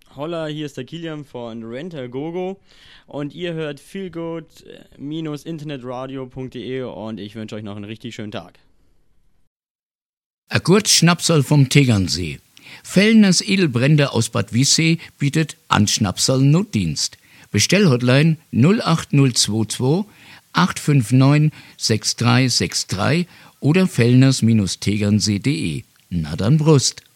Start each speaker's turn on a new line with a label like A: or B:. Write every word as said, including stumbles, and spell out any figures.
A: Holla, hier ist der Kilian von Rent A Gogo und ihr hört feelgood Bindestrich internetradio punkt de und ich wünsche euch noch einen richtig schönen Tag.
B: A kurz Schnapsal vom Tegernsee. Fellners Edelbrände aus Bad Wiessee bietet Anschnapsal Notdienst. Bestellhotline null acht null zwei zwei acht fünf neun sechs drei sechs drei oder fellners Bindestrich tegernsee punkt de. Na dann Brust.